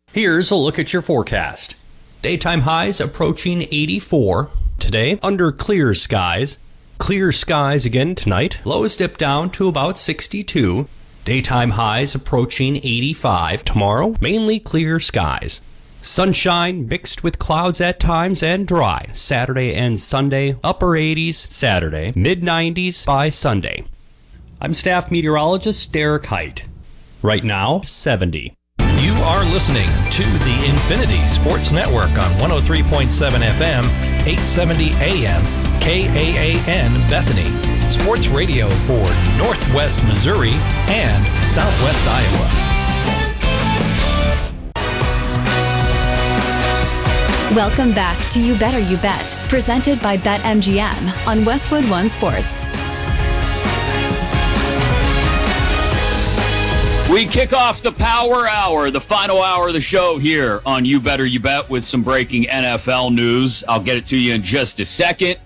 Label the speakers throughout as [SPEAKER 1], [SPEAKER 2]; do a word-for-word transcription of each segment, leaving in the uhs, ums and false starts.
[SPEAKER 1] Here's a look at your forecast. Daytime highs approaching eighty-four. Today, under clear skies. Clear skies again tonight. Lows dip down to about sixty-two. Daytime highs approaching eighty-five. Tomorrow, mainly clear skies. Sunshine mixed with clouds at times and dry. Saturday and Sunday, upper eighties Saturday, mid nineties by Sunday. I'm staff meteorologist Derek Height. Right now, seventy.
[SPEAKER 2] You are listening to the Infinity Sports Network on one oh three point seven F M, eight seventy A M, K A A N Bethany. Sports radio for Northwest Missouri and Southwest Iowa.
[SPEAKER 3] Welcome back to You Better You Bet, presented by BetMGM on Westwood One Sports.
[SPEAKER 4] We kick off the Power Hour, the final hour of the show here on You Better You Bet with some breaking N F L news. I'll get it to you in just a second.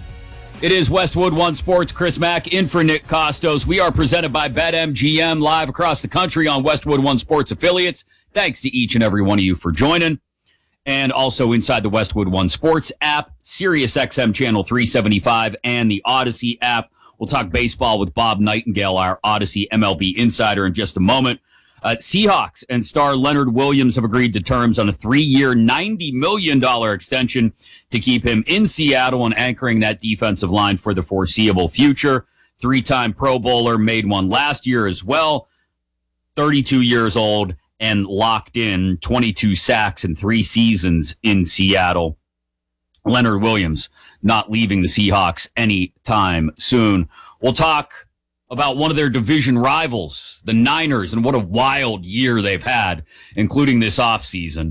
[SPEAKER 4] It is Westwood One Sports. Chris Mack in for Nick Costos. We are presented by BetMGM live across the country on Westwood One Sports affiliates. Thanks to each and every one of you for joining. And also inside the Westwood One Sports app, SiriusXM Channel three seventy-five, and the Odyssey app. We'll talk baseball with Bob Nightingale, our Odyssey M L B insider, in just a moment. Uh, Seahawks and star Leonard Williams have agreed to terms on a three-year, ninety million dollars extension to keep him in Seattle and anchoring that defensive line for the foreseeable future. Three-time Pro Bowler, made one last year as well. thirty-two years old and locked in, twenty-two sacks in three seasons in Seattle. Leonard Williams not leaving the Seahawks anytime soon. We'll talk about one of their division rivals, the Niners, and what a wild year they've had, including this offseason,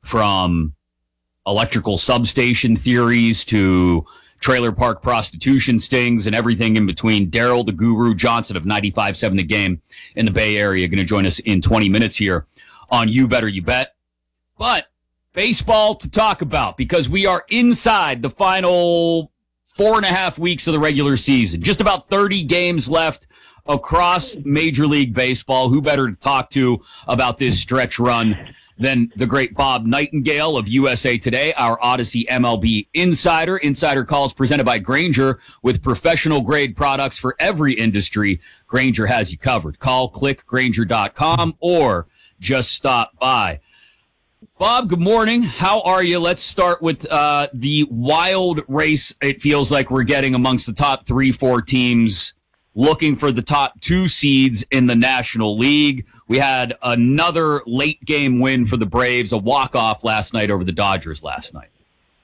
[SPEAKER 4] from electrical substation theories to trailer park prostitution stings and everything in between. Daryl the Guru Johnson of ninety-five point seven The Game in the Bay Area going to join us in twenty minutes here on You Better You Bet. But baseball to talk about, because we are inside the final four and a half weeks of the regular season. Just about thirty games left across Major League Baseball. Who better to talk to about this stretch run than the great Bob Nightingale of U S A Today, our Odyssey M L B insider. Insider calls presented by Grainger, with professional grade products for every industry. Grainger has you covered. Call, click Grainger dot com, or just stop by. Bob, good morning. How are you? Let's start with uh, the wild race it feels like we're getting amongst the top three, four teams looking for the top two seeds in the National League. We had another late game win for the Braves, a walk-off last night over the Dodgers last night.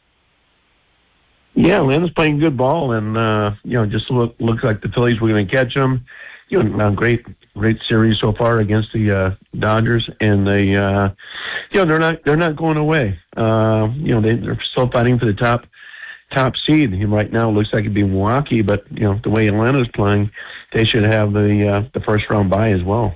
[SPEAKER 5] Yeah, Atlanta's playing good ball, and uh, you know, just look, looks like the Phillies were going to catch them. You know, great, great series so far against the uh, Dodgers, and they, uh, you know, they're not they're not going away. Uh, you know, they, they're still fighting for the top top seed. Right now, it looks like it'd be Milwaukee, but you know, the way Atlanta's playing, they should have the uh, the first round bye as well.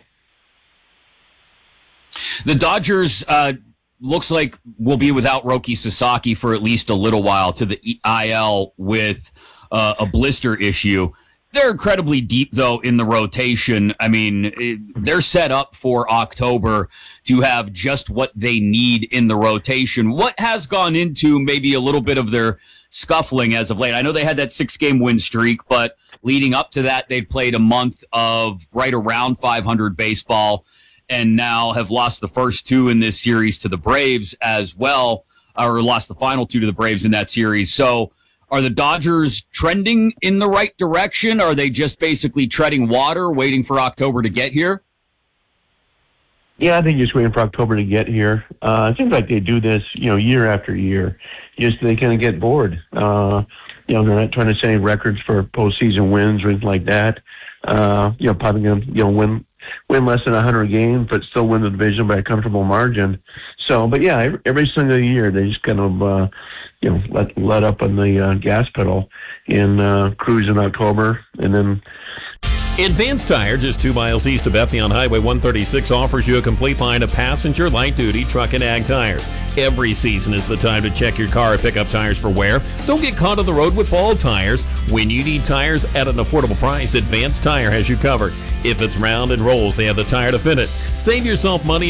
[SPEAKER 4] The Dodgers uh, looks like will be without Roki Sasaki for at least a little while to the I L with uh, a blister issue. They're incredibly deep, though, in the rotation. I mean, it, they're set up for October to have just what they need in the rotation. What has gone into maybe a little bit of their scuffling as of late? I know they had that six-game win streak, but leading up to that, they played a month of right around five hundred baseball, and now have lost the first two in this series to the Braves as well, or lost the final two to the Braves in that series. So are the Dodgers trending in the right direction? Or are they just basically treading water, waiting for October to get here?
[SPEAKER 5] Yeah, I think just waiting for October to get here. Uh, it seems like they do this, you know, year after year. Just they kind of get bored. Uh, you know, they're not trying to set any records for postseason wins or anything like that. Uh, you know, probably going to, you know, win win less than one hundred games, but still win the division by a comfortable margin. So, but yeah, every, every single year they just kind of, uh, you know, let let up on the uh, gas pedal and uh, cruise in October, and then.
[SPEAKER 6] Advanced Tire, just two miles east of Bethany on Highway one thirty-six, offers you a complete line of passenger, light-duty, truck, and ag tires. Every season is the time to check your car and pick up tires for wear. Don't get caught on the road with bald tires. When you need tires at an affordable price, Advanced Tire has you covered. If it's round and rolls, they have the tire to fit it. Save yourself money